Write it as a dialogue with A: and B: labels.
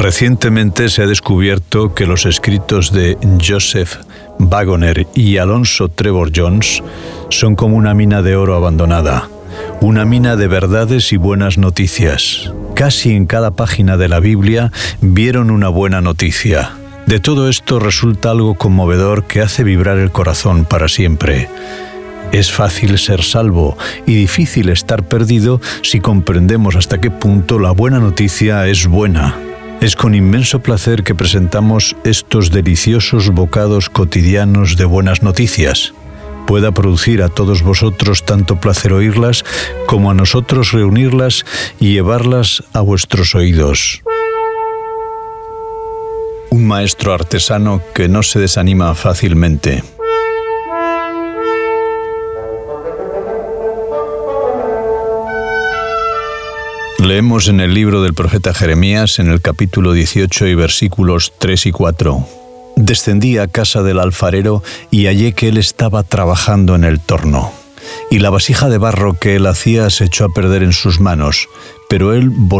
A: Recientemente se ha descubierto que los escritos de Joseph Wagoner y Alonzo Trevor Jones son como una mina de oro abandonada, una mina de verdades y buenas noticias. Casi en cada página de la Biblia vieron una buena noticia. De todo esto resulta algo conmovedor que hace vibrar el corazón para siempre. Es fácil ser salvo y difícil estar perdido si comprendemos hasta qué punto la buena noticia es buena. Es con inmenso placer que presentamos estos deliciosos bocados cotidianos de buenas noticias. Pueda producir a todos vosotros tanto placer oírlas como a nosotros reunirlas y llevarlas a vuestros oídos. Un maestro artesano que no se desanima fácilmente. Leemos en el libro del profeta Jeremías, en el capítulo 18 y versículos 3 y 4. Descendí a casa del alfarero y hallé que él estaba trabajando en el torno. Y la vasija de barro que él hacía se echó a perder en sus manos, pero él